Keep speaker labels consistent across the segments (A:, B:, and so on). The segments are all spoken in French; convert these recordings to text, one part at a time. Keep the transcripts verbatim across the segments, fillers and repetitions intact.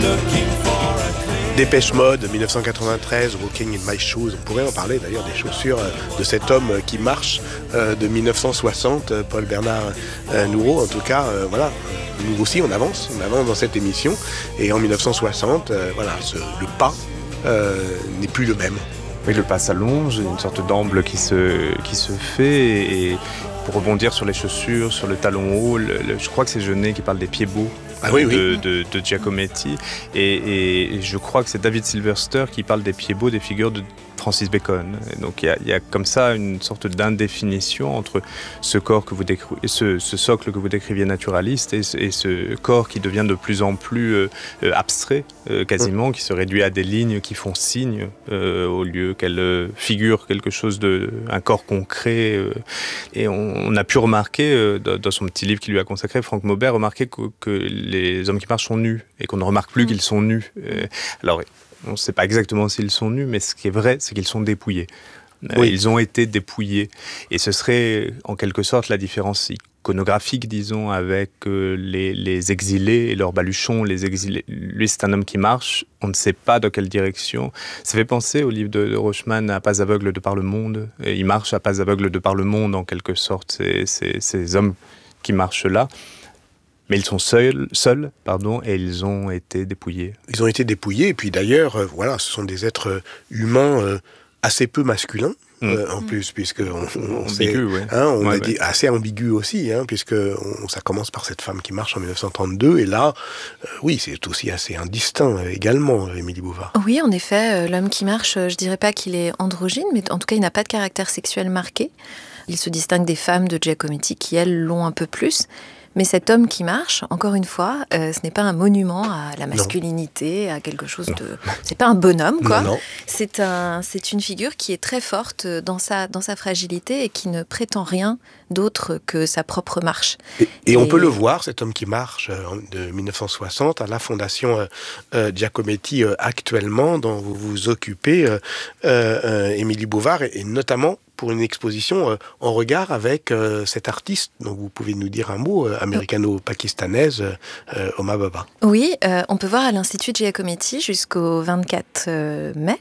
A: Dépêche Mode, dix-neuf cent quatre-vingt-treize, Walking in My Shoes. On pourrait en parler d'ailleurs des chaussures de cet homme qui marche de dix-neuf cent soixante, Paul Bernard Nourreau. En tout cas, voilà, nous aussi on avance, on avance dans cette émission. Et en dix-neuf cent soixante, voilà, ce, le pas euh, n'est plus le même.
B: Oui, le pas s'allonge, une sorte d'amble qui se, qui se fait. Et pour rebondir sur les chaussures, sur le talon haut, le, le, je crois que c'est Jeunet qui parle des pieds beaux.
A: Ah oui, oui.
B: De, de, de Giacometti et, et je crois que c'est David Silverster qui parle des pieds beaux des figures de Francis Bacon. Et donc il y, y a comme ça une sorte d'indéfinition entre ce corps que vous décri- ce, ce socle que vous décriviez naturaliste et ce, et ce corps qui devient de plus en plus euh, abstrait euh, quasiment, qui se réduit à des lignes qui font signe euh, au lieu qu'elles euh, figurent quelque chose de un corps concret euh, et on, on a pu remarquer euh, dans, dans son petit livre qu'il lui a consacré, Franck Maubert remarquer que, que les hommes qui marchent sont nus et qu'on ne remarque plus mmh. qu'ils sont nus. Euh, alors on ne sait pas exactement s'ils sont nus, mais ce qui est vrai, c'est qu'ils sont dépouillés. Oui. Ils ont été dépouillés. Et ce serait, en quelque sorte, la différence iconographique, disons, avec euh, les, les exilés et leurs baluchons. Les exilés. Lui, c'est un homme qui marche. On ne sait pas dans quelle direction. Ça fait penser au livre de, de Rochman, à Pas aveugle de par le monde. Et il marche à pas aveugle de par le monde, en quelque sorte, ces, ces, ces hommes qui marchent là. Mais ils sont seuls, seuls pardon, et ils ont été dépouillés.
A: Ils ont été dépouillés, et puis d'ailleurs, euh, voilà, ce sont des êtres humains euh, assez peu masculins, mmh. euh, en plus, puisque on, on
B: ambigu,
A: sait,
B: ouais.
A: hein, on
B: ouais,
A: a
B: ouais.
A: dit assez ambigu aussi, hein, puisque on, ça commence par cette femme qui marche en dix-neuf cent trente-deux, et là, euh, oui, c'est aussi assez indistinct euh, également, Émilie Bouvard.
C: Oui, en effet, euh, l'homme qui marche, euh, je dirais pas qu'il est androgyne, mais en tout cas, il n'a pas de caractère sexuel marqué. Il se distingue des femmes de Giacometti qui, elles, l'ont un peu plus. Mais cet homme qui marche, encore une fois, euh, ce n'est pas un monument à la masculinité, non. à quelque chose non. de... C'est pas un bonhomme, quoi.
A: Non, non.
C: C'est, un, c'est une figure qui est très forte dans sa, dans sa fragilité et qui ne prétend rien d'autre que sa propre marche.
A: Et, et, et on peut le voir, cet homme qui marche de dix-neuf cent soixante à la Fondation euh, euh, Giacometti euh, actuellement, dont vous vous occupez, euh, euh, Émilie Bouvard, et, et notamment pour une exposition euh, en regard avec euh, cet artiste dont vous pouvez nous dire un mot, euh, américano-pakistanaise, euh, Homa Bhabha.
C: Oui, euh, on peut voir à l'Institut Giacometti jusqu'au vingt-quatre mai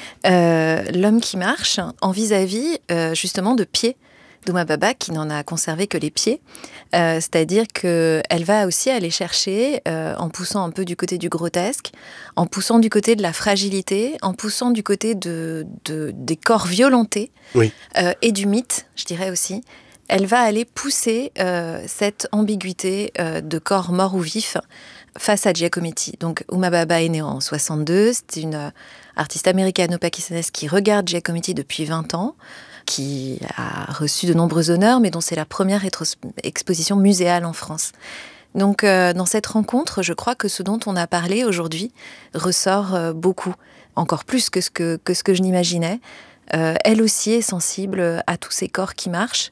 C: euh, l'homme qui marche en vis-à-vis euh, justement de pieds d'Homa Bhabha qui n'en a conservé que les pieds. Euh, c'est-à-dire qu'elle va aussi aller chercher, euh, en poussant un peu du côté du grotesque, en poussant du côté de la fragilité, en poussant du côté de, de, des corps violentés,
A: oui.
C: euh, et du mythe, je dirais aussi. Elle va aller pousser euh, cette ambiguïté euh, de corps mort ou vif face à Giacometti. Donc Homa Bhabha est née en soixante-deux, c'est une euh, artiste américano-pakistanaise qui regarde Giacometti depuis vingt ans, qui a reçu de nombreux honneurs, mais dont c'est la première rétros- exposition muséale en France. Donc, euh, dans cette rencontre, je crois que ce dont on a parlé aujourd'hui ressort euh, beaucoup, encore plus que ce que, que, ce que je n'imaginais. Euh, elle aussi est sensible à tous ces corps qui marchent,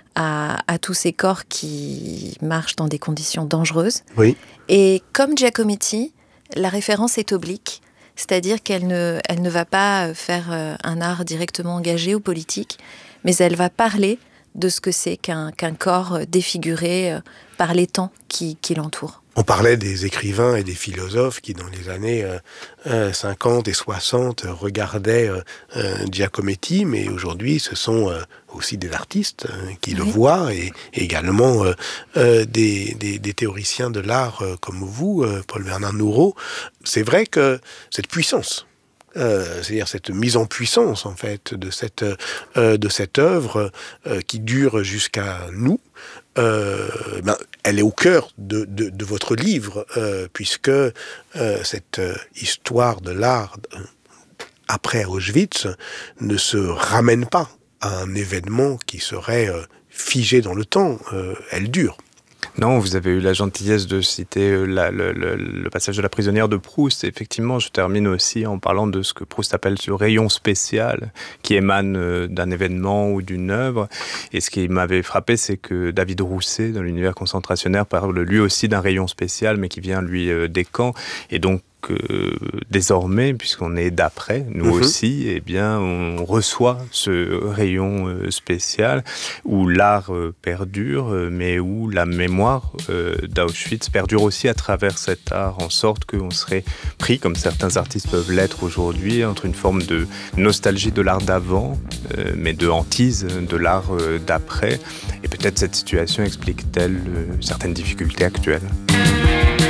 C: à, à tous ces corps qui marchent dans des conditions dangereuses.
A: Oui.
C: Et comme Giacometti, la référence est oblique. C'est-à-dire qu'elle ne, elle ne va pas faire un art directement engagé ou politique, mais elle va parler de ce que c'est qu'un, qu'un corps défiguré par les temps qui, qui l'entourent.
A: On parlait des écrivains et des philosophes qui, dans les années euh, cinquante et soixante, regardaient euh, Giacometti, mais aujourd'hui, ce sont euh, aussi des artistes euh, qui oui. le voient, et, et également euh, euh, des, des, des théoriciens de l'art euh, comme vous, euh, Paul Bernard Nourreau. C'est vrai que cette puissance, Euh, c'est-à-dire cette mise en puissance en fait de cette euh, de cette œuvre euh, qui dure jusqu'à nous, euh, ben, elle est au cœur de de, de votre livre euh, puisque euh, cette euh, histoire de l'art euh, après Auschwitz ne se ramène pas à un événement qui serait euh, figé dans le temps, euh, elle dure.
B: Non, vous avez eu la gentillesse de citer la, le, le, le passage de la prisonnière de Proust. Et effectivement, je termine aussi en parlant de ce que Proust appelle ce rayon spécial qui émane d'un événement ou d'une œuvre. Et ce qui m'avait frappé, c'est que David Rousset, dans l'univers concentrationnaire, parle lui aussi d'un rayon spécial, mais qui vient, lui, des camps. Et donc, que désormais, puisqu'on est d'après, nous mmh. aussi, eh bien, on reçoit ce rayon euh, spécial où l'art euh, perdure, euh, mais où la mémoire euh, d'Auschwitz perdure aussi à travers cet art, en sorte qu'on serait pris, comme certains artistes peuvent l'être aujourd'hui, entre une forme de nostalgie de l'art d'avant, euh, mais de hantise de l'art euh, d'après. Et peut-être cette situation explique-t-elle euh, certaines difficultés actuelles.